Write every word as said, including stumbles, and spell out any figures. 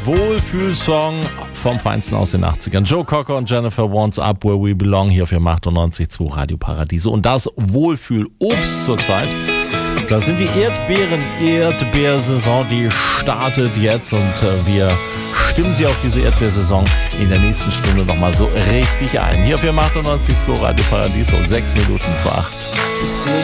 Wohlfühlsong vom Feinsten aus den achtzigern. Joe Cocker und Jennifer Wants Up Where We Belong hier auf F M achtundneunzig Komma zwei Radio Paradiso. Und das Wohlfühlobst zurzeit, das sind die Erdbeeren. Erdbeersaison, die startet jetzt und äh, wir stimmen Sie auf diese Erdbeersaison in der nächsten Stunde nochmal so richtig ein. Hier auf F M achtundneunzig Komma zwei Radio Paradiso, sechs Minuten vor acht.